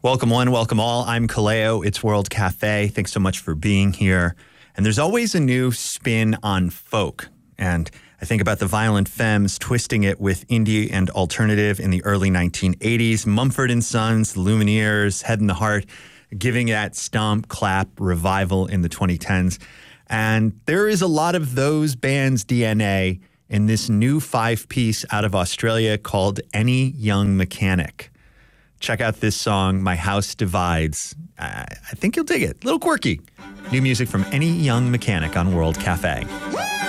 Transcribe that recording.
Welcome one, welcome all. I'm Kaleo. It's World Cafe. Thanks so much for being here. And there's always a new spin on folk. And I think about the Violent Femmes twisting it with indie and alternative in the early 1980s. Mumford & Sons, the Lumineers, Head in the Heart, giving that stomp, clap revival in the 2010s. And there is a lot of those bands' DNA in this new 5-piece out of Australia called Any Young Mechanic. Check out this song, My House Divides. I think you'll dig it. A little quirky. New music from Any Young Mechanic on World Cafe.